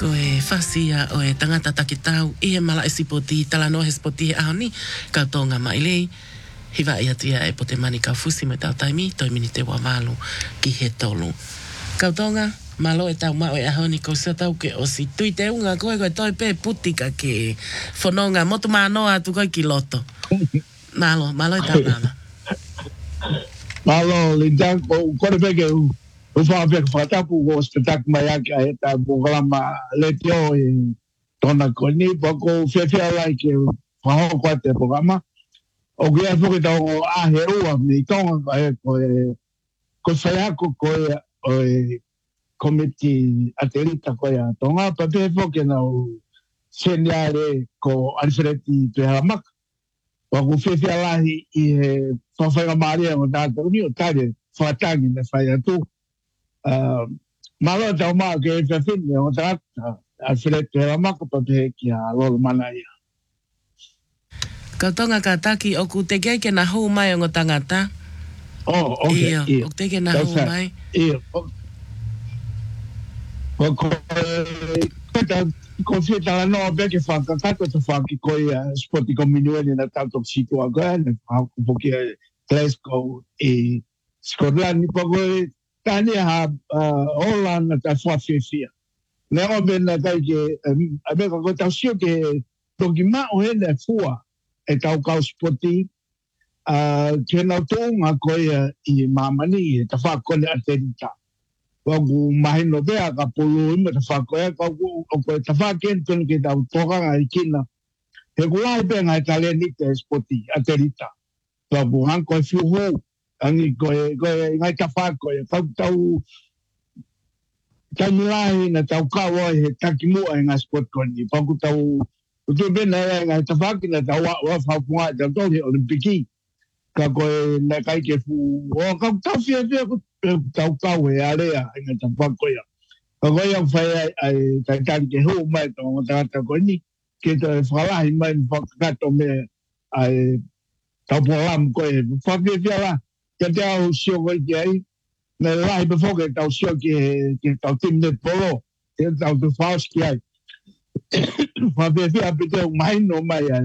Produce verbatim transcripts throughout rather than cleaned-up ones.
Ko e whasia o e tangata takitau i he mala e sipoti tala no he spoti he aho ni kautonga mailei. Hiwa ia tia e po te mani kau fusi me tau taimi toi mini te wamalu ki he tolu. Kautonga, malo e tau mao e aho ni kou sa tau ke o si tui te unga koe koe toi pe putika ke whanonga motu manoa atu koe ki loto. Malo, malo e tau nana. Malo, lindang ko kore peke u u wha peke whatapu ko statak mai ake a heta bukalama letio e tona koni pako whewhea lai ke whaho kwa te programa. O kia whuki tau o ahe ua mi tonga ka e ko e ko whaiako ko e o e komiti aterita ko e a tonga pa pe whuki nau seniare ko Alfredi Pehamak. Wako whewhea lahi i he whawhainga maria o tātou ni o tare whatangi na whai atu. Malo tau maa ke e whawhine o tātou Alfredi Pehamak pa pe ki a lolo mana ia. Kautonga ka taki o ku te kei ke na hou mai o ngā tangata. Oh, okay. Ia, Ia. o te ke na hou mai. Ia. Ko ko ko fita no be ke fa ka ka to fa ki ko ia spoti ko minuele na tanto sito agora ne fa ko porque Glasgow e Scotland ni pogo tani ha Holland ta fa fifia. Ne o ben na kai ke a be ko ta sio ke to ki ma o ele fua e tau kau spoti a ke na to nga ko ia i mamani ta fa ko le atenta. Wagu mahino bea ka pulu ima ta whakoea ka o koe ta whakien tonu ke tau tokanga i kina. He kulai bea ngai tale ni te spoti a te rita. Wagu hang koe whiuhu angi koe ngai ta whakoea tau tau tau milahi na tau kawa he takimua e ngai spot koni. Wagu tau utu bena e ngai ta whakina tau wa whaupunga tau tau he olimpiki. Ka koe na kai ke fu o ka tau fia fia ku tau kau e area inga ta whakoia. Ka koe au whai ai tai tari ke huu mai tō ngā tangata koe ni ke te whalahi mai whakakato me ai tau polam koe. Whakea fia la ke te au sio koe ki ai me lahi pe whoke tau sio ke tau timne polo ke tau tu whaos ki ai. Whakea fia pe te mahino mai ai.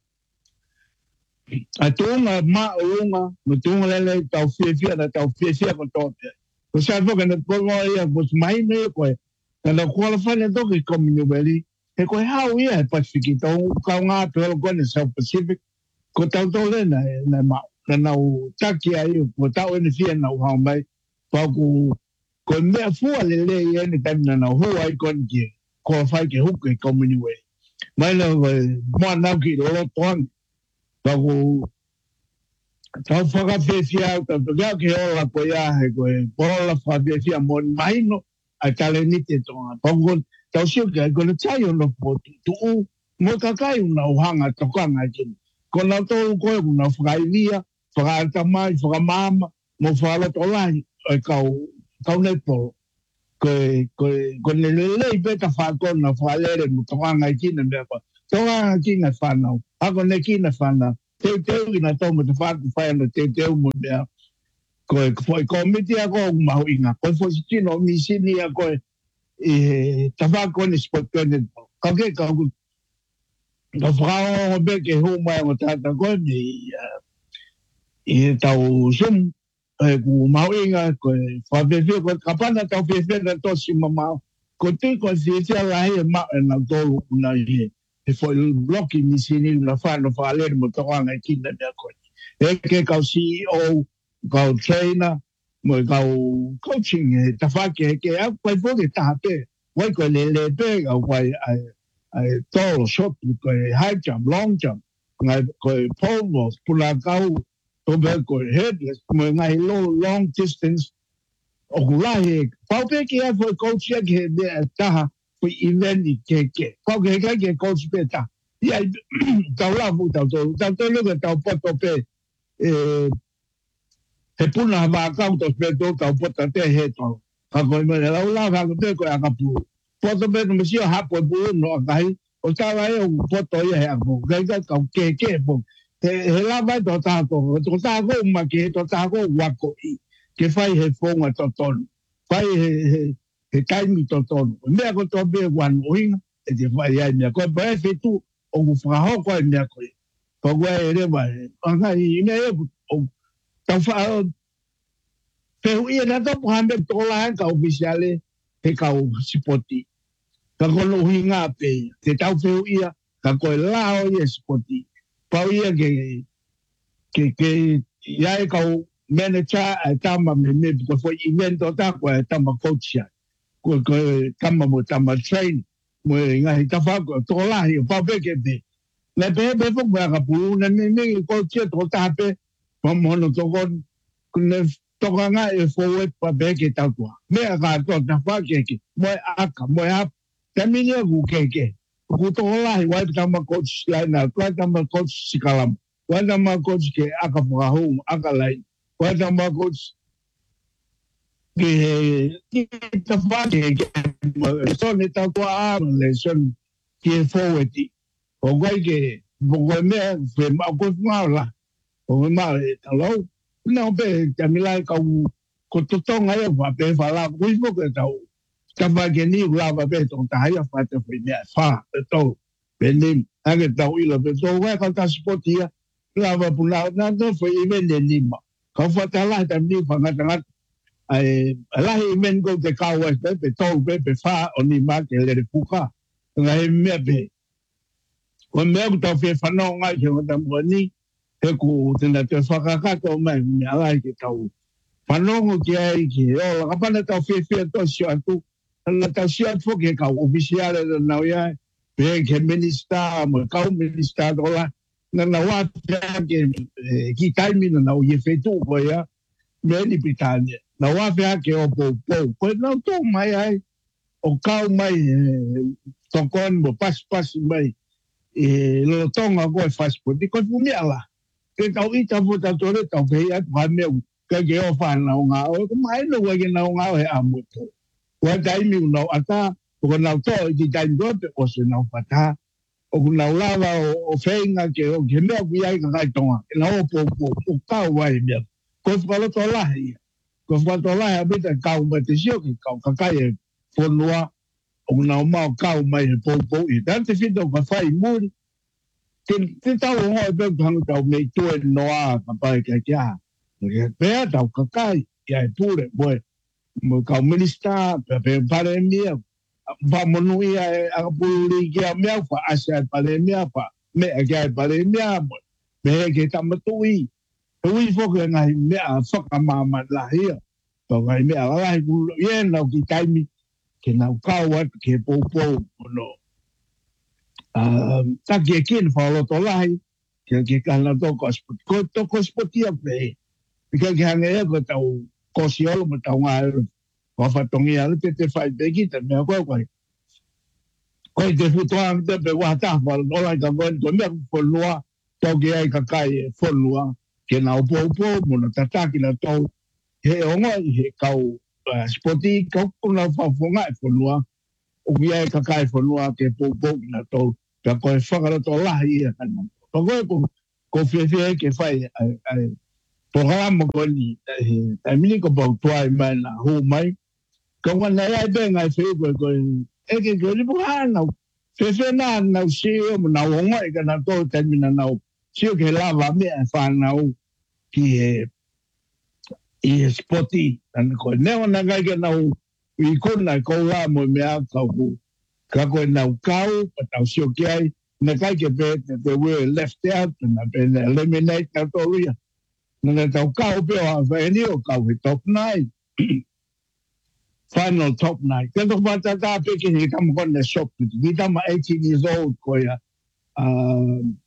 A tunga ma unga, ma tunga lele tau whiawhia na tau whiawhia ko tōte. Ko sa whoka na pongo ia, ko mai me koe, na na kuala whane toki Commonwealth, he koe hau ia he Pacific, tau kau ngā tuelo koe na South Pacific, ko tau tau le na na ma, na nau taki ai, ko tau ene whia nau hau mai, pau ku, ko mea fua lele i ene taimi na nau hua ai koe ki, ko whai ke huku e Commonwealth. Mai na koe, mua nau ki lotoang, Tau tau whakawhewhia, tau tukea ke ola koe ahe koe, porola whakawhewhia mo mahino a tale ni te tonga. Tau tau sio ke koe tai ono po tu u, mo kakai una uhanga tokanga kini. Ko nau tau koe una whakaivia, whakaatamai, whakamama, mo whakaloto lahi, e kau, kau nei polo. Koe, koe, koe ne lelei beta whakona whakalere mo tokanga kini mea koe. Tokanga kini whanau. Ako ne kina whana, teu teu ina tau mo te whaku whaiana teu teu mo mea. Koe koe komiti a koe mahu inga, koe whositino o misini a koe e ta whako ne spot kone. Ka ke ka ku, ka whakao o beke hu mai o tata koe ni i tau sum, e ku mahu inga koe whawewhia koe kapana tau whewhia na tosi mamau. Ko te koe whewhia lahi e mao e na tolu una i e foi bloki ni sini na whano whaler mo toanga i kina mea koe. E ke kau C E O, kau trainer, mo kau coaching, e ta whake e ke au koe pōke taha pē. Wai koe le le pē, kau koe ai tolo shot, koe high jump, long jump, ngai koe pole vault, pula kau, tobe koe headless, mo ngai low long distance, o kulahi e, pau pē ke ai foi coach e ke mea taha, ko event i ke ke. Kau ke kai ke coach peta. Ia tau lafu tau tau. Tau tau luka tau poto pe. He puna hawa kau tau pe tau tau poto te he tau. Ka koe mene lau lau haka te koe aka pū. Poto pe no masio hapo e pū no akahi. O tawa e o poto ia he ako. Kai kai kau ke ke po. He lawa e tau tāko. Tau tāko uma ke he tau tāko wako i. Ke whai he whonga tau tonu. Whai he he taimi to tonu. Mea ko to be wan oinga, e te whai ai mea koe, pa e whetu o ku whakahoko ai mea koe. Pa koe e rewa, anga i mea e o tau wha pehu ia na topu hambe tola hanga ofisiale he kau sipoti. Ka kono hui ngā pe, te tau pehu ia, ka koe lao ia sipoti. Pau ia ke, ke, ke, ia e kau manager e tama me me, ko foi evento ta ko e tama coach ia. Ko ko tama mo tama train, mo nga hita fa ko to la hi pa be ke be. Le be be fo ba ka pu na me me ko che to ta pe, pa mo no to kon ne to nga e forward pa be ke ta ko. Me ka to ta fa ke ke, mo a ka mo a termine ku ke ke. Ku to la hi wa tama coach la na, ko tama coach sikalam. Wa tama coach ke aka fa ho aka lai. Wata makos ke kita fake ke son eta ko arm le son ke forward o goi ke bo me fe ma ko mala o ma ta lo no be tamila ka ko to tonga e va pe fala ko fo ke ta ta va ke ni la va pe ton ta ya fa te fe me fa to benim age ta u lo pe to wa ka ta spotia la va pula na to fe i me le lima. Kau whatalah tam ni whangatangat ai alahi men go te kawa pe pe tau pe pe wha o ni ma ke lere puka ngai mea pe o mea ku tau whe whanau ngai ke ngata mua ni he ku tena te whakakato mai me alai ke tau whanongo ki ai ki o la kapana tau whe whe to sio atu na tau sio atu ke kau ofisiale na nau ia pe ke minister mo kau minister dola na na wapea ke ki taimi na nau ye fetu ko ya me ni Britania na wapea ke o po po ko na to mai ai o kau mai to kon mo pas pas mai e lo tonga ko fast food ko fumi ala ke tau i ta futa tore tau pe ya pa me ke ke o fa na nga o mai no wa ke na nga he amoto wa taimi no ata ko na to i taimi do pe o se na pata o kuna ulava o whainga ke o ke mea kui ai ka kai tonga. E na o po po po kau wai mea. Ko whakalo tō lahi. Ko whakalo tō lahi a bita kau mai te sio ki kau ka kai e whonua. O kuna o mau kau mai he po po i. Tan te whita o ka whai muri. Te tau o ngoi pēku hangu tau mei tue noa ka pai kia kia. Pea tau ka kai ia e pure. Moe mo kau minister pe pe pare mea. Va monui a a puli ke mea fa asa pale mea fa me ke pale mea me ke tamatui ui fo ke ngai mea fa ka mama la hia to ngai mea la ku ye no ki taimi ke na ka wa ke po po no um ta ke kin fa lo to lai ke ke ka na to ko ko to ko spotia pe ke ke hange ko tau ko siolo mo tau ngai wa fa tongi ala te te fai begi te me ko ko ko te futoa te pe wa ta fa no la ka ko ko me ko lua to ke ai ka kai fo lua ke na po po mo na ta ta ki na to he ongo he kau spoti ko ko na fa fo ngai fo lua o ki ai ka kai fo lua ke po po na to ka ko fa ka to la hi ka no ko ko ko fe fe ke fai ai programa ko ni ta mini ko po to ai mai na ho mai ko na ya be ngai fe ko ko e ke ko ni buhana fe fe na na si mo na wo ngai ka na to termina na si ke la va me fa na o ki e e spoti an ko ne na ga ke na i ko na ko la mo me a ka ko ka ko na ka o pa si o ke ai na ka ke be the way left out na be eliminate ka to ria na ta ka o pe a ve ni o ka we top nine final top nine. Kendo mata ta pe ke ni kam kon na shop. Ni tam eighteen years old ko ya. Um,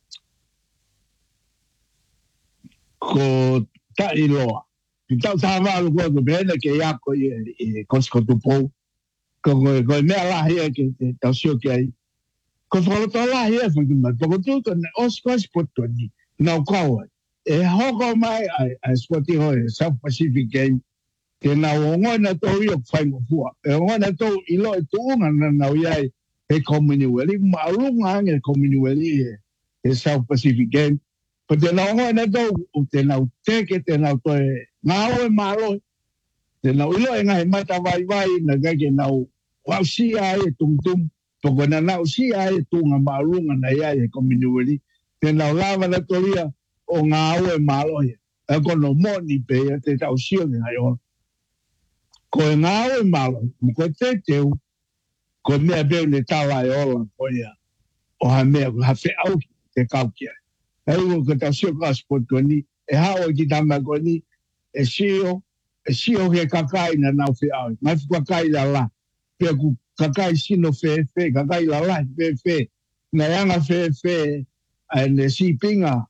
ko ta ilo. Ki ta ta va lo ko be na ke ya ko e ko sko tu po. Ko ko me la he ke ta sio ke ai. Ko fo to la he fo ki ma ko tu ko os ko spot to ni. Na ko e ho ko mai ai spoti ho South Pacific game. Ke na ongo na to yo fai mo fua e ongo na to i lo tu na na ia e commonwealth ma lu nga nge commonwealth e South Pacific game pe te na ongo na to u te na te ke te na to na o ma lo Te nau ilo e ngai mata vai vai na gage nau wau si ai e tum tum. Poko na nau si ai e tunga maalunga na ia e kominueli. Te nau lava na toria o ngā au e mālohi. E kono moni pe e te tau sio ni ngai o. Ko e ngā au e mālohi. Mo te teu. Ko mea beu ne tawa e ola ko ia. O ha mea ha fe au te kaukia. E uo ko tau sio ka sport ko ni. E hao ki tama ko ni. E sio. E sio he kakai na nau fe au. Mai fu kakai la la. Pea ku kakai sino fe fe. Kakai la la fe fe. Na yanga fe fe. A ne si pinga.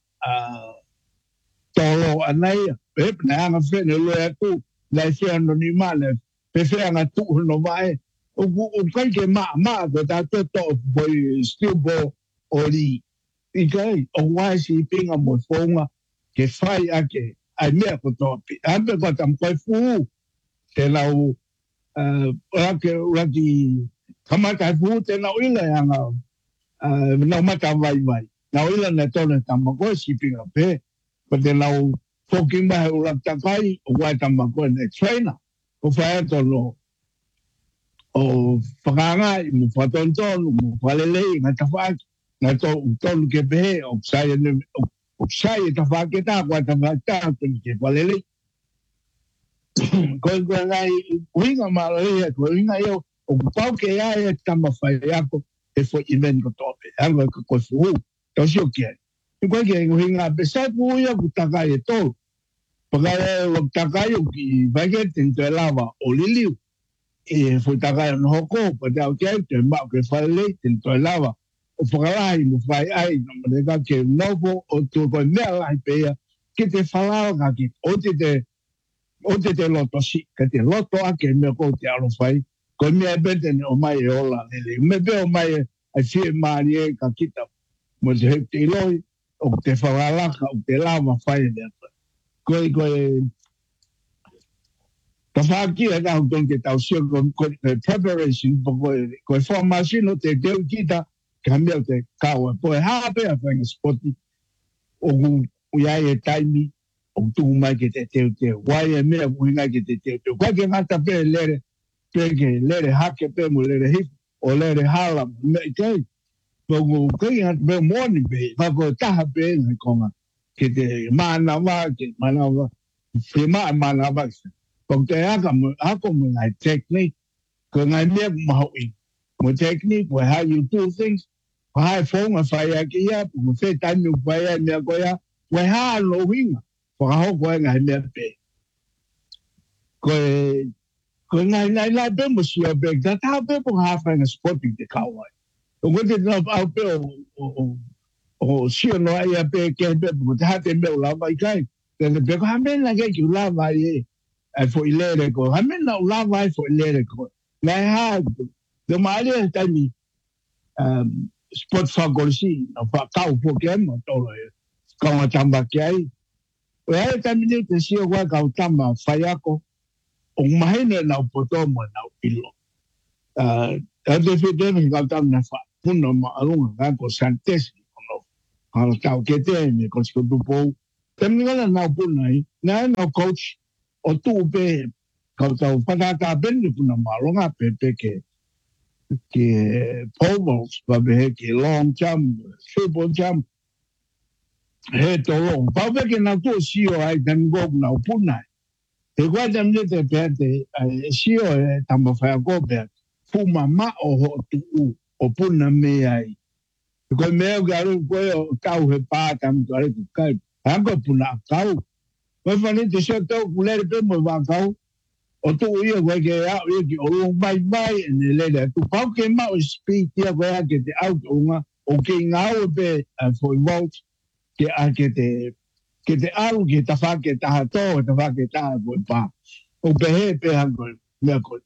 Tolo anai. E na yanga fe ne loe atu. Na e fe anonimane. Pe fe anga tu no vai. O kai ke ma ma ko ta to to boy still bo ori. I kai o wai si pinga mo fonga. Ke fai ake. Ai mea ko topi. Ampe ko tam koe fu. Te lau, rake, raki, kamata fu te nau ila yanga, nau mata vai vai. Nau ila ne tone tama koe si pinga pe. Pa te lau, foki mahe urak takai, o wai tama koe ne trainer. O whai ato no, o whakangai, mo whatontonu, mo whalelei, ngā tawhaki, ngā tonu ke pehe, o ksai ane, o sai e tawhake tā, kua tawhake tā, kua ke walele. Koe koe ngai, uhinga mālohi, koe uhinga eo, o kupau ke ae tama whai ako, e fo imen ko tope, anga ko koe fuhu, tau sio kia. Koe ke uhinga, besai fuhu ia ku takai e tolu. Pakai o takai o ki vake tinto e lava o liliu, e fo takai o nohoko, pa te au kia, te mbao ke whalele, tinto e lava. O whakalahi mo whai ai, no maneka ke nopo o tō koe mea lai pēia, ke te whalao ka ki, o te te, o te te loto si, ke te loto ake mea kou te alo whai, koe mea betene o mai e ola lele, me be o mai e ai whie maari e ka kita, mo te hep te iloi, o te whalalaka, o te lama whai e lea. Koe koe, ka whaki e ka hukon ke tau sio koe preparation, koe koe whamasino te teo kita, ka mea te kaua. Po e hape a whainga spoti o ku iai e taimi o tuku mai ke te teo teo. Wai e mea kuhinga ke te teo teo. Kwa ke ngata pe lere, pe ke lere hake pe mo lere hip, o lere hala me i tei. Po ku kei ngata pe moni pe, whako taha pe ngai konga ke te mana wa, ke mana wa, pe maa mana wa. Po te haka mo, hako mo ngai technique, ko ngai mea maho i. Mo technique, mo how you do things, mo hai whonga whai aki ia, mo whai tanyu whai ai mea koia, mo haa lo hinga, whakaho koe ngai mea pe. Koe, koe ngai ngai ngai pe mo sia pe, ta tā pe po haa whainga sporting te kawai. O koe te nau au pe o, o sia no ai a pe ke pe, mo te haa te mea ula mai kai, te te pe ko hamena ke ki ula mai e, ai fo i lere ko, hamena ula mai fo i lere ko. Ngai haa, te maari e taimi um, sport whakorisi, na whakau po ke ama tolo e, kaunga tamba ke ai. O e taimi ni te sio kwa kau tamba whai ako, o mahine nau poto mo nau ilo. E te whitene kau tamba na wha, puna ma alunga kako santesi, kono, kala tau ke te me, kosiko tupou. Taimi ngana nau puna i, na e nau coach, o tu pe, kau tau patata bende puna ma alunga pe pe ke, ke poles, pa he ke long jump, triple jump, he to long. Pa ke na to sio ai dan go na puna. Te kwa dam ne te pe te sio e tamba fa go pe. Fuma ma o ho tu o puna me ai. Ko me garu ko kau he pa tam to ai kai. Ango puna kau. Ko fa ni te sio to kulere pe mo va kau. O tu ia koe ke au ia ki o mai mai ne lele. Tu pau ke mau speak ia koe a ke te au unga o ke ngau pe for vote ke a ke te ke te au ke ta wha ke taha tō ta wha ke taha koe pā. O pe he pe hanko mea koe.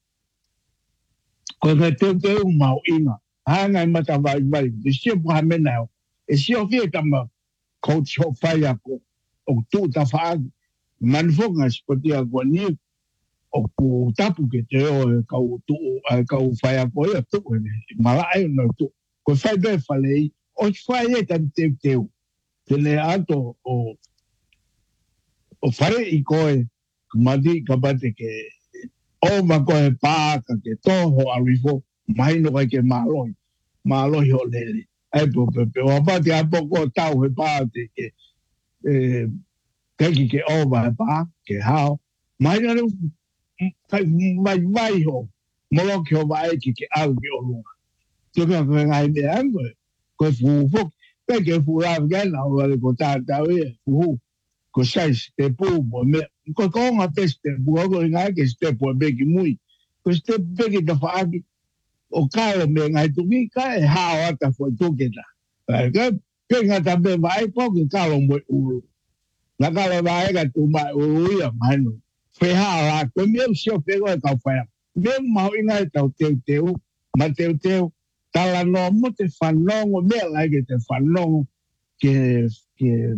Koe kai teo teo mau inga. Hanga i mata vai vai. Te sio puha mena au. E sio fie tama coach ho whai ako. O tu ta wha manfonga spotia koe ni o ku tapu ke te o kau tu kau whai a koe a tu e malai no tu ko whai be whalei o whai e tan te teu te le ato o o whare i koe madi ka bate ke o ma ko e pa ka ke toho arifo mai no ke maloi maloi ho lele ai po pe pe wa pa te a poko tau he pa te ke e ke ke o ba pa ke hao mai na kai mai mai ho mo lo ke o ba e ke au ke o lu to ka ko ngai me an ko fu fu pe ke fu la ga na o le ko ta ta we fu ko sai te pu mo me ko ko nga peste bu ko nga ke ste po be ki mui ko ste be ki da fa o ka me nga tu ki ka e ha o ta fo tu ke da ka ke nga ta be mai ko ki ka lo mo u la ka lo ba ga tu mai u ya mai no fe ha la ko me sio pe ko ka fa me ma o nga ta te te ma te te ta la no mo te fa no me la ke te fa no ke ke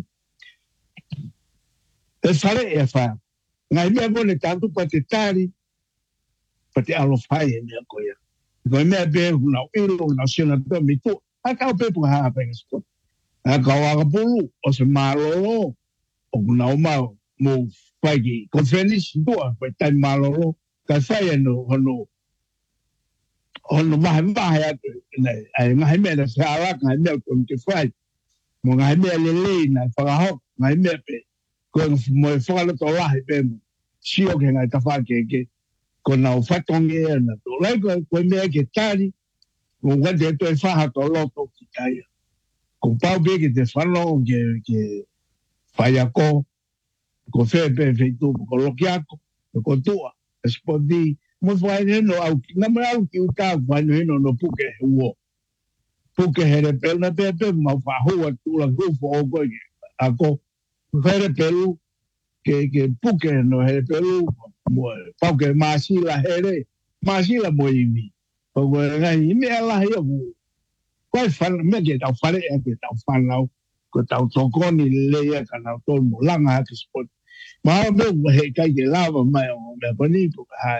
e fare e fa ngai me bone tanto pa te tari pa te alo fai e mea koia ko me be na ilo na sina to mi tu a ka pe pu ha pe sko a ka wa pulu o se malo o na o ma mo fai ki ko feliz do pa tai malo ka fai no no ono ma ma ya ai ngai me na sa la ngai me ko te fai mo ngai me le le na fa ho ngai me pe ko mo fa lo to la pe si o ke ngai ta fa ke ke ko na o fa tonge na to la ko ko me ke tari mo wa de to fa ha to lo to ki kai ko pa be ke te fa lo ke ke fa ya ko ko fe pe fe tu ko lo kia ko tu respondi mo fa no au na ma au ki ta va no no pu ke wo pu ke hele pe na pe pe ma fa ho tu la go fo go a ko hele pelu que que puke no he pelu mo pa que masi la hele masi la mo ini o ngai me la yo ko fa me que ta fa le que ta fa la ko ta to ko ni le ya kana to mo la nga ke sport ma me he ka que la ma me me boni pu ha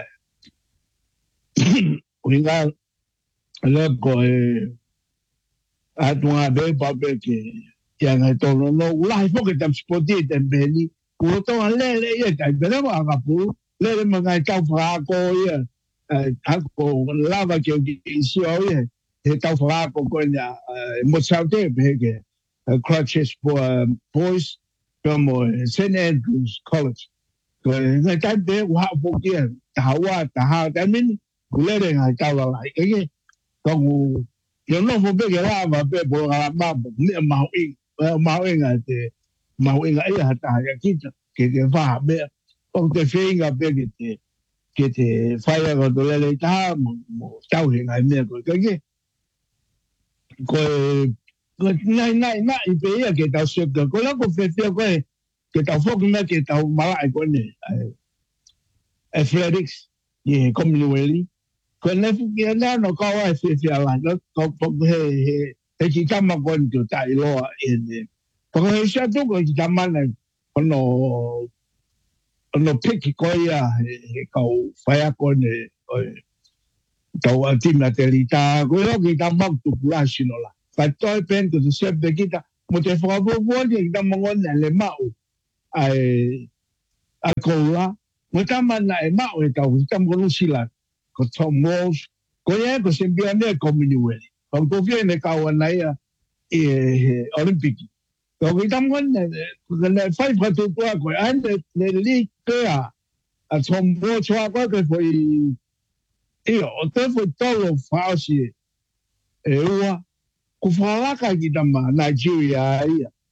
o nga le ko e a tu a be pa be que ya ngai to no la fo que ta sport di tembeli ko to le le ye ka bele ma ka pu le le ma ngai ta fa ko ye a ko la va ke ki si o ye he ta fa ko ko ya mo sa te be ke crutches for boys from Saint Andrews College ko ngai ta be wa fo ke ta wa ta ha ta min ku le le ngai ta la lai ke ko yo no fo be ke la va be bo la ma ni ma i ma i ngai te ma o inga ia hata ya kita ke te wha me o te whinga pe ke te ke te whaia ko to lele ta mo mo tau he ngai mea ko ke ke ko ko nai nai nai i pe ia ke tau septa ko la ko whewhia ko e ke tau whoki mea ke tau malai ko ne athletics i he commonwealth ko ne fuki a nea no kawa e whewhia la ko he he he ki kama ko ni to tai loa e ne Porque eu já estou com a mana quando quando pique coia que o faia com o a time telita quando que está mal tu pulashi no la fa toi pen que se de kita mo te fa bo bo ni da mo na le mau ai a cola mo ta mana e mau e ta sta mo no sila ko tomos ko ye ko se bien ne community ko ko viene ka wana ya e olympic ko ki tam kon ne fai fa tu ko ko an le li ke a a som bo chwa ko ke foi e o te foi todo fácil e ua ku fa la ka ki tam Nigeria ia